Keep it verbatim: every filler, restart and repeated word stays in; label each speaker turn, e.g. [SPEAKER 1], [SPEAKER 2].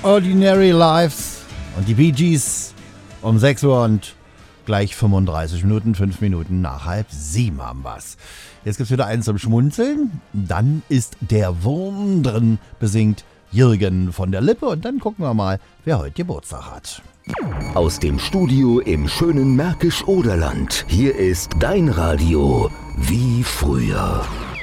[SPEAKER 1] Ordinary Lives und die Bee Gees um sechs Uhr und gleich fünfunddreißig Minuten, fünf Minuten nach halb sieben haben wir's. Jetzt gibt's wieder eins zum Schmunzeln. Dann ist der Wurm drin, besingt Jürgen von der Lippe. Und dann gucken wir mal, wer heute Geburtstag hat.
[SPEAKER 2] Aus dem Studio im schönen Märkisch-Oderland. Hier ist dein Radio wie früher.